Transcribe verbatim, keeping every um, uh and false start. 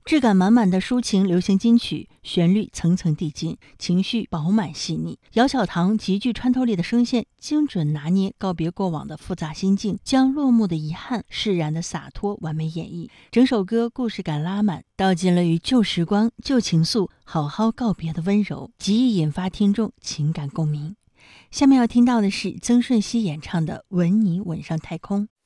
质感满满的抒情流行金曲，旋律层层递进，情绪饱满细腻。姚小棠极具穿透力的声线，精准拿捏告别过往的复杂心境，将落幕的遗憾、释然的洒脱完美演绎。整首歌故事感拉满，道尽了与旧时光、旧情愫好好告别的温柔，极易引发听众情感共鸣。下面要听到的是曾舜晞演唱的《吻你吻上太空》。